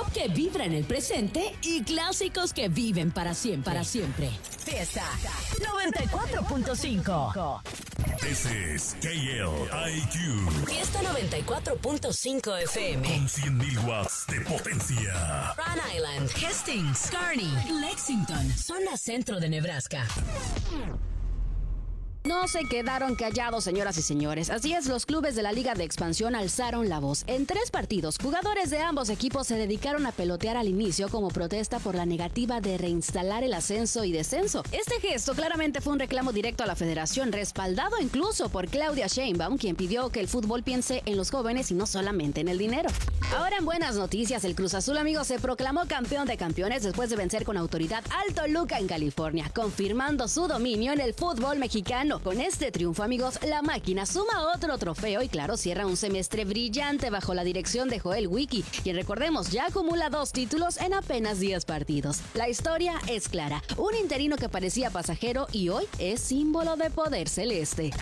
Pop que vibra en el presente y clásicos que viven para siempre. Fiesta 94.5. This is KLIQ. Fiesta 94.5 FM. Con 100.000 watts de potencia. Rhode Island, Hastings, Kearney, Lexington, zona centro de Nebraska. No se quedaron callados, señoras y señores. Así es, los clubes de la Liga de Expansión alzaron la voz. En 3 partidos, jugadores de ambos equipos se dedicaron a pelotear al inicio como protesta por la negativa de reinstalar el ascenso y descenso. Este gesto claramente fue un reclamo directo a la federación, respaldado incluso por Claudia Sheinbaum, quien pidió que el fútbol piense en los jóvenes y no solamente en el dinero. Ahora en buenas noticias, el Cruz Azul, amigos, se proclamó campeón de campeones después de vencer con autoridad al Toluca en California, confirmando su dominio en el fútbol mexicano. Con este triunfo, amigos, la máquina suma otro trofeo y, claro, cierra un semestre brillante bajo la dirección de Joel Wiki, quien, recordemos, ya acumula 2 títulos en apenas 10 partidos. La historia es clara: un interino que parecía pasajero y hoy es símbolo de poder celeste.